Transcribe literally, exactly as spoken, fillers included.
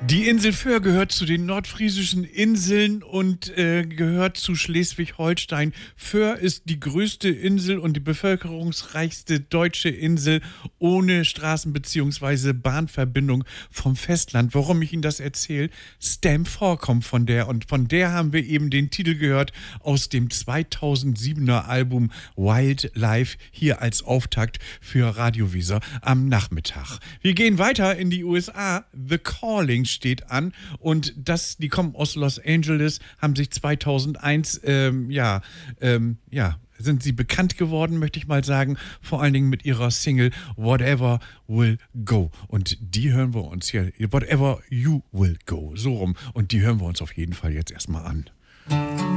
Die Insel Föhr gehört zu den nordfriesischen Inseln und äh, gehört zu Schleswig-Holstein. Föhr ist die größte Insel und die bevölkerungsreichste deutsche Insel ohne Straßen- bzw. Bahnverbindung vom Festland. Warum ich Ihnen das erzähle? Stamp four kommt von der und von der haben wir eben den Titel gehört aus dem zweitausendsiebener Album Wildlife hier als Auftakt für Radiovisor am Nachmittag. Wir gehen weiter in die U S A. The Calling steht an und das, die kommen aus Los Angeles, haben sich zweitausendeins, ähm, ja, ähm, ja, sind sie bekannt geworden, möchte ich mal sagen, vor allen Dingen mit ihrer Single Whatever Will Go. Und die hören wir uns hier, Whatever You Will Go, so rum. Und die hören wir uns auf jeden Fall jetzt erstmal an.